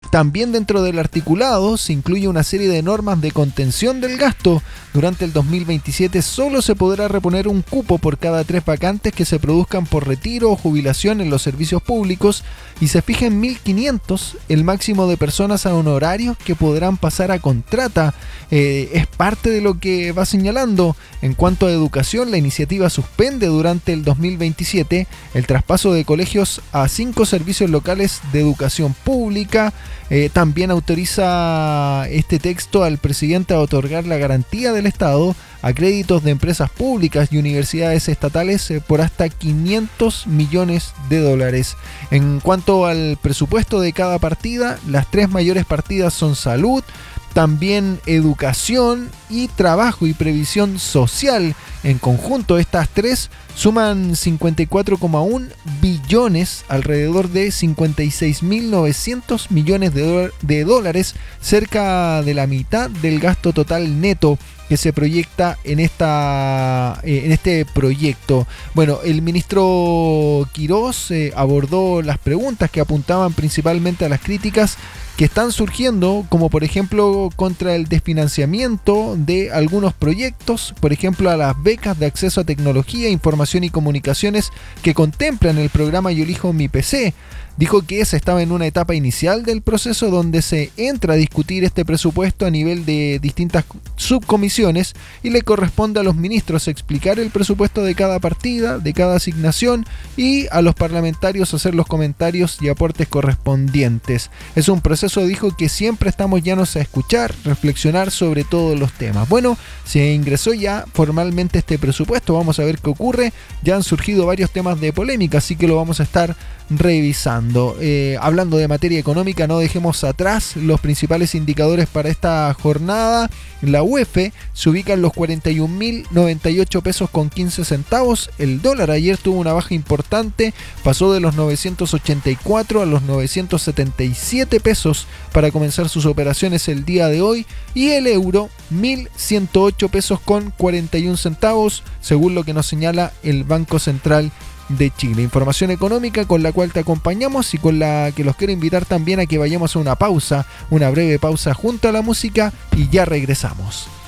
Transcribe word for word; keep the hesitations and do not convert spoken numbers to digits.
También dentro del articulado se incluye una serie de normas de contención del gasto. Durante el dos mil veintisiete solo se podrá reponer un cupo por cada tres vacantes que se produzcan por retiro o jubilación en los servicios públicos y se fija en mil quinientos el máximo de personas a honorarios que podrán pasar a contrata. Eh, es parte de lo que va señalando. En cuanto a educación, la iniciativa suspende durante el dos mil veintisiete el traspaso de colegios a cinco servicios locales de educación pública. Eh, también autoriza este texto al presidente a otorgar la garantía del Estado a créditos de empresas públicas y universidades estatales eh, por hasta quinientos millones de dólares. En cuanto al presupuesto de cada partida, las tres mayores partidas son salud, también educación y trabajo y previsión social. En conjunto, estas tres suman cincuenta y cuatro coma uno billones, alrededor de cincuenta y seis mil novecientos millones de, do- de dólares, cerca de la mitad del gasto total neto que se proyecta en esta eh, en este proyecto. Bueno, el ministro Quirós eh, abordó las preguntas que apuntaban principalmente a las críticas que están surgiendo, como por ejemplo contra el desfinanciamiento de algunos proyectos, por ejemplo a las becas de acceso a tecnología, información y comunicaciones que contemplan el programa Yo elijo mi P C. Dijo que se estaba en una etapa inicial del proceso donde se entra a discutir este presupuesto a nivel de distintas subcomisiones y le corresponde a los ministros explicar el presupuesto de cada partida, de cada asignación, y a los parlamentarios hacer los comentarios y aportes correspondientes. Es un proceso, dijo, que siempre estamos llanos a escuchar, reflexionar sobre todos los temas. Bueno, se ingresó ya formalmente este presupuesto, vamos a ver qué ocurre. Ya han surgido varios temas de polémica, así que lo vamos a estar revisando. Eh, hablando de materia económica, no dejemos atrás los principales indicadores para esta jornada. La U E F se ubica en los cuarenta y un mil noventa y ocho pesos con quince centavos. El dólar ayer tuvo una baja importante, pasó de los novecientos ochenta y cuatro a los novecientos setenta y siete pesos para comenzar sus operaciones el día de hoy, y el euro mil ciento ocho pesos con cuarenta y un centavos, según lo que nos señala el Banco Central de Chile. Información económica con la cual te acompañamos y con la que los quiero invitar también a que vayamos a una pausa, una breve pausa junto a la música, y ya regresamos.